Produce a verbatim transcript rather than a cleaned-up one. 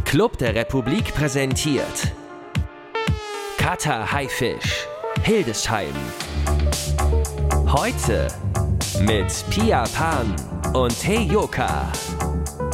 Club der Republik präsentiert Cutter Haifisch, Hildesheim. Heute mit Pia Pan und Heyoka.